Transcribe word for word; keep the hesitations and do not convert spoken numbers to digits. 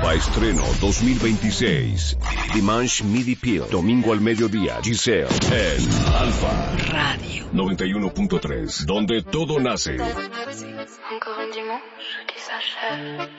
Nueva estreno dos mil veintiséis. Dimanche Midi Peel. Domingo al mediodía. Giselle. En Alfa Radio noventa y uno punto tres. Donde todo nace. Encore un dimanche qui s'achève.